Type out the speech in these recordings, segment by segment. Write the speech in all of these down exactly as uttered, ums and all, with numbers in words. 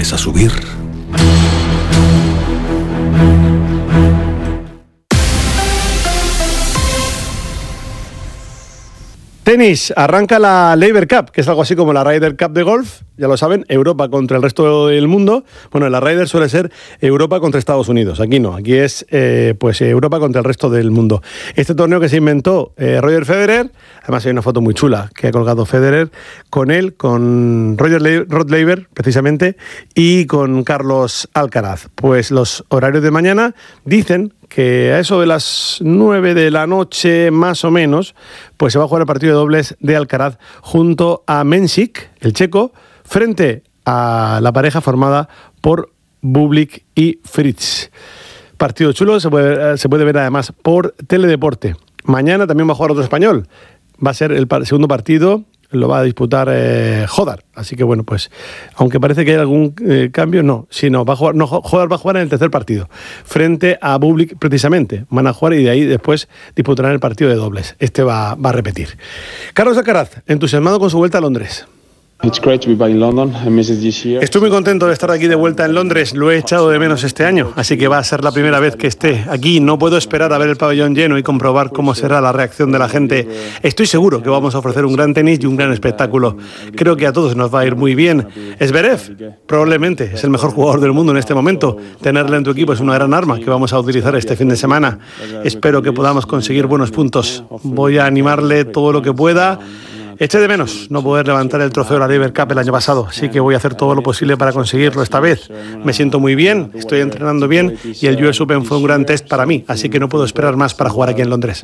atreves a subir? Tenis, arranca la Laver Cup, que es algo así como la Ryder Cup de golf, ya lo saben, Europa contra el resto del mundo. Bueno, la Ryder suele ser Europa contra Estados Unidos, aquí no, aquí es eh, pues Europa contra el resto del mundo. Este torneo que se inventó eh, Roger Federer, además hay una foto muy chula que ha colgado Federer con él, con Roger Le- Rod Laver, precisamente, y con Carlos Alcaraz. Pues los horarios de mañana dicen que a eso de las nueve de la noche más o menos, pues se va a jugar el partido de dobles de Alcaraz junto a Mensik, el checo, frente a la pareja formada por Bublik y Fritz. Partido chulo, se puede, se puede ver además por Teledeporte. Mañana también va a jugar otro español. Va a ser el par- segundo partido, lo va a disputar eh, Jodar. Así que bueno, pues aunque parece que hay algún eh, cambio, no. Sí, no, va a jugar, no, Jodar va a jugar en el tercer partido, frente a Bublik precisamente. Van a jugar y de ahí después disputarán el partido de dobles. Este va, va a repetir. Carlos Alcaraz, entusiasmado con su vuelta a Londres. Estoy muy contento de estar aquí de vuelta en Londres, lo he echado de menos este año, así que va a ser la primera vez que esté aquí. No puedo esperar a ver el pabellón lleno y comprobar cómo será la reacción de la gente. Estoy seguro que vamos a ofrecer un gran tenis y un gran espectáculo. Creo que a todos nos va a ir muy bien. Zverev, probablemente es el mejor jugador del mundo en este momento. Tenerle en tu equipo es una gran arma que vamos a utilizar este fin de semana. Espero que podamos conseguir buenos puntos. Voy a animarle todo lo que pueda. Eché de menos no poder levantar el trofeo de la Laver Cup el año pasado, así que voy a hacer todo lo posible para conseguirlo esta vez. Me siento muy bien, estoy entrenando bien y el U S Open fue un gran test para mí, así que no puedo esperar más para jugar aquí en Londres.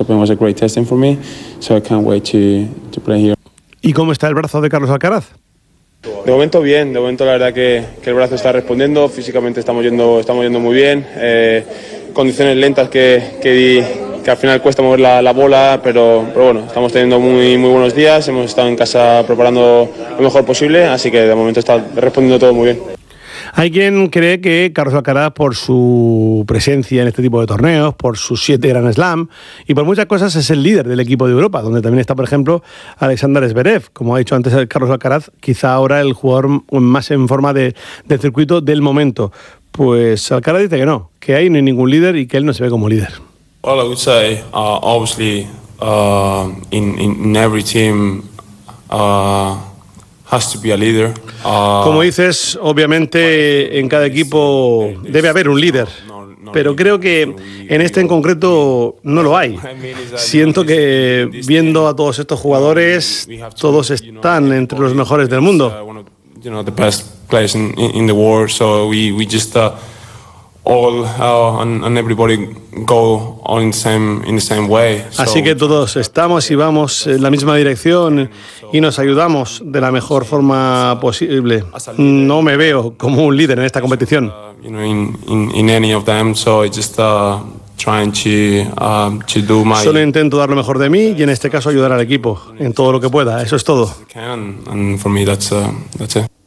¿Y cómo está el brazo de Carlos Alcaraz? De momento bien, de momento la verdad que, que el brazo está respondiendo, físicamente estamos yendo, estamos yendo muy bien, eh, condiciones lentas que, que di, que al final cuesta mover la, la bola, pero, pero bueno, estamos teniendo muy, muy buenos días, hemos estado en casa preparando lo mejor posible, así que de momento está respondiendo todo muy bien. Hay quien cree que Carlos Alcaraz, por su presencia en este tipo de torneos, por sus siete Grand Slam y por muchas cosas, es el líder del equipo de Europa, donde también está, por ejemplo, Alexander Zverev. Como ha dicho antes Carlos Alcaraz, quizá ahora el jugador más en forma de, del circuito del momento. Pues Alcaraz dice que no, que ahí no hay ningún líder y que él no se ve como líder. Well, I would say, uh, obviously, uh, in, in every team uh, has to be a leader. Uh, Como dices, obviamente en cada equipo debe haber un líder, pero creo que en este en concreto no lo hay. Siento que viendo a todos estos jugadores, todos están entre los mejores del mundo. You know, the best players in, in the world, so we, we just uh, all uh, and, and everybody go all in the same in the same way. So, Así que todos estamos y vamos en la misma dirección y nos ayudamos de la mejor forma posible. No me veo como un líder en esta competición. uh, you know, in, in, in any of them, so I just uh, trying to uh, to do my. Solo intento dar lo mejor de mí y en este caso ayudar al equipo en todo lo que pueda. Eso es todo. Can, and for me that's uh, that's it.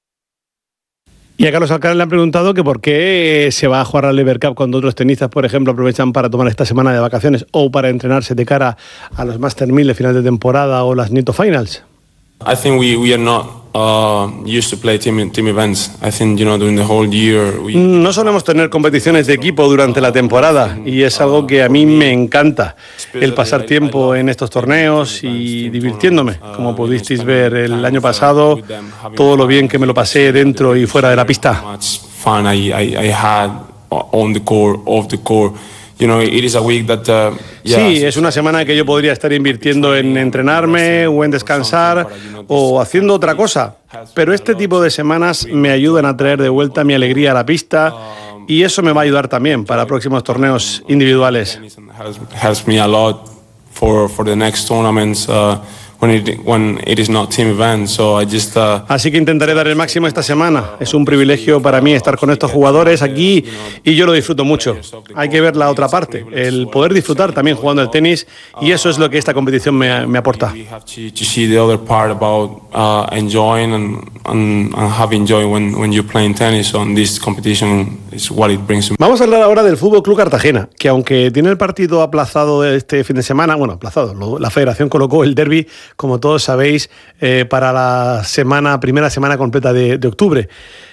Y a Carlos Alcaraz le han preguntado que por qué se va a jugar a la Laver Cup cuando otros tenistas, por ejemplo, aprovechan para tomar esta semana de vacaciones o para entrenarse de cara a los Master mil de final de temporada o las Nieto Finals. I think we, we are not uh, used to play team team events. I think, you know, during the whole year we... No solemos tener competiciones de equipo durante la temporada y es algo que a mí me encanta, el pasar tiempo en estos torneos y divirtiéndome. Como pudisteis ver el año pasado, todo lo bien que me lo pasé dentro y fuera de la pista. Much fun I, I, I had on the court, off the court. You know, it is a week that, uh, yeah, Sí, es una semana que yo podría estar invirtiendo en entrenarme o en descansar o haciendo otra cosa, pero este tipo de semanas me ayudan a traer de vuelta mi alegría a la pista y eso me va a ayudar también para próximos torneos individuales. helps, helps me a lot for for the next tournaments uh, when it when it is not team events. So I just uh, Así que intentaré dar el máximo esta semana. Es un privilegio para mí estar con estos jugadores aquí y yo lo disfruto mucho. Hay que ver la otra parte, el poder disfrutar también jugando al tenis y eso es lo que esta competición me, me aporta. we have to, to see the other part about uh, enjoying and, and and having joy when when you're playing tennis. So this competition is what it brings to me. Vamos a hablar ahora del Fútbol Club Cartagena, que aunque tiene el partido aplazado de este fin de semana, bueno, aplazado, lo- la Federación colocó el derbi, como todos sabéis, eh, para la semana primera semana completa de, de octubre.